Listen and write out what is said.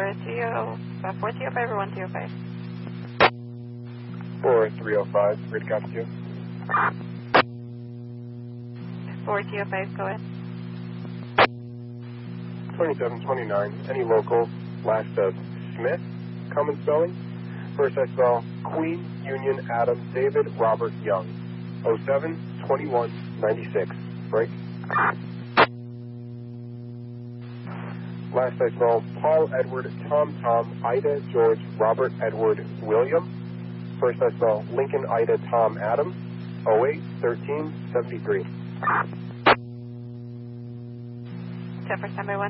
4205 or 1205? 4305, ready to copy you. 4205, go ahead. 2729, any local, last of Smith, common spelling. First I spell Queen, Union, Adam, David, Robert, Young. 07-21-96, break. Last I spell Paul, Edward, Tom, Ida, George, Robert, Edward, William. First I spell Lincoln, Ida, Tom, Adam. 08-13-73. Set for standby 1.